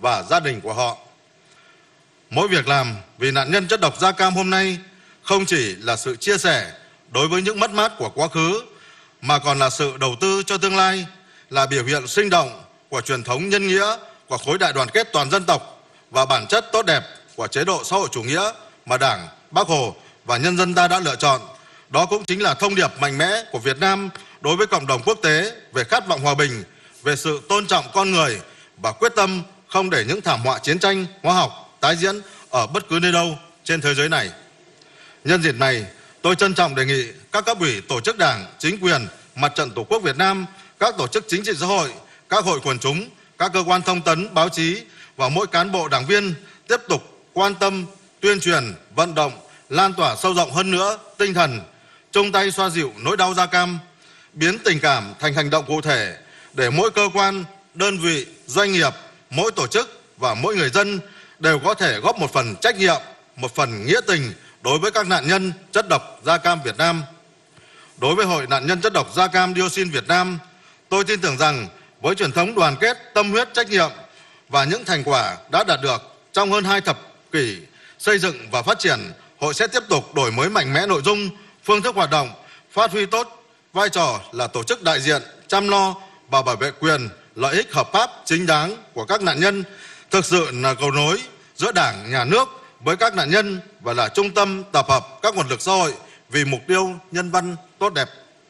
và gia đình của họ. Mỗi việc làm vì nạn nhân chất độc da cam hôm nay không chỉ là sự chia sẻ đối với những mất mát của quá khứ, mà còn là sự đầu tư cho tương lai, là biểu hiện sinh động của truyền thống nhân nghĩa của khối đại đoàn kết toàn dân tộc và bản chất tốt đẹp của chế độ xã hội chủ nghĩa mà Đảng, Bác Hồ và nhân dân ta đã lựa chọn. Đó cũng chính là thông điệp mạnh mẽ của Việt Nam đối với cộng đồng quốc tế về khát vọng hòa bình, về sự tôn trọng con người và quyết tâm không để những thảm họa chiến tranh hóa học tái diễn ở bất cứ nơi đâu trên thế giới này. Nhân dịp này, tôi trân trọng đề nghị các cấp ủy, tổ chức Đảng, chính quyền, Mặt trận Tổ quốc Việt Nam, các tổ chức chính trị xã hội, các hội quần chúng, các cơ quan thông tấn, báo chí và mỗi cán bộ đảng viên tiếp tục quan tâm, tuyên truyền, vận động, lan tỏa sâu rộng hơn nữa tinh thần chung tay xoa dịu nỗi đau da cam, biến tình cảm thành hành động cụ thể để mỗi cơ quan, đơn vị, doanh nghiệp, mỗi tổ chức và mỗi người dân đều có thể góp một phần trách nhiệm, một phần nghĩa tình đối với các nạn nhân chất độc da cam Việt Nam. Đối với Hội nạn nhân chất độc da cam dioxin Việt Nam, tôi tin tưởng rằng với truyền thống đoàn kết, tâm huyết, trách nhiệm và những thành quả đã đạt được trong hơn 2 thập kỷ xây dựng và phát triển, Hội sẽ tiếp tục đổi mới mạnh mẽ nội dung, phương thức hoạt động, phát huy tốt vai trò là tổ chức đại diện, chăm lo và bảo vệ quyền, lợi ích hợp pháp chính đáng của các nạn nhân, thực sự là cầu nối giữa Đảng, Nhà nước với các nạn nhân và là trung tâm tập hợp các nguồn lực xã hội vì mục tiêu nhân văn tốt đẹp.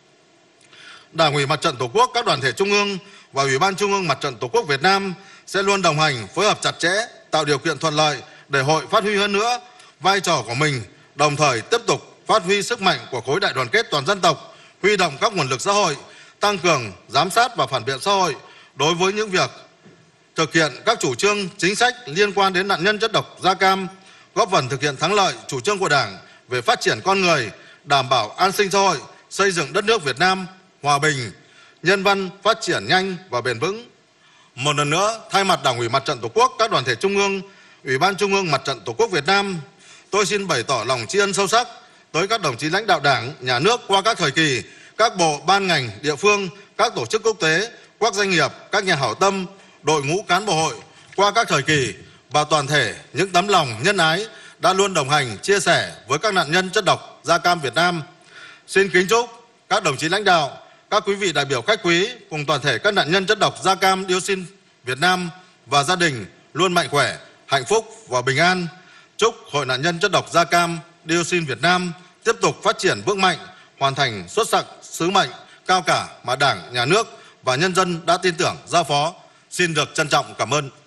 Đảng ủy Mặt trận Tổ quốc, các đoàn thể trung ương và Ủy ban Trung ương Mặt trận Tổ quốc Việt Nam sẽ luôn đồng hành, phối hợp chặt chẽ, tạo điều kiện thuận lợi để Hội phát huy hơn nữa vai trò của mình, đồng thời tiếp tục phát huy sức mạnh của khối đại đoàn kết toàn dân tộc, huy động các nguồn lực xã hội, tăng cường giám sát và phản biện xã hội đối với những việc thực hiện các chủ trương, chính sách liên quan đến nạn nhân chất độc da cam, góp phần thực hiện thắng lợi chủ trương của Đảng về phát triển con người, đảm bảo an sinh xã hội, xây dựng đất nước Việt Nam hòa bình, nhân văn, phát triển nhanh và bền vững. Một lần nữa, thay mặt Đảng ủy Mặt trận Tổ quốc, các đoàn thể trung ương, Ủy ban Trung ương Mặt trận Tổ quốc Việt Nam, tôi xin bày tỏ lòng tri ân sâu sắc tới các đồng chí lãnh đạo Đảng, Nhà nước qua các thời kỳ, các bộ, ban ngành, địa phương, các tổ chức quốc tế, các doanh nghiệp, các nhà hảo tâm, đội ngũ cán bộ Hội qua các thời kỳ và toàn thể những tấm lòng nhân ái đã luôn đồng hành, chia sẻ với các nạn nhân chất độc da cam Việt Nam. Xin kính chúc các đồng chí lãnh đạo, các quý vị đại biểu khách quý cùng toàn thể các nạn nhân chất độc da cam dioxin Việt Nam và gia đình luôn mạnh khỏe, hạnh phúc và bình an. Chúc Hội nạn nhân chất độc da cam dioxin Việt Nam tiếp tục phát triển vững mạnh, hoàn thành xuất sắc sứ mệnh cao cả mà Đảng, Nhà nước và nhân dân đã tin tưởng giao phó. Xin được trân trọng cảm ơn.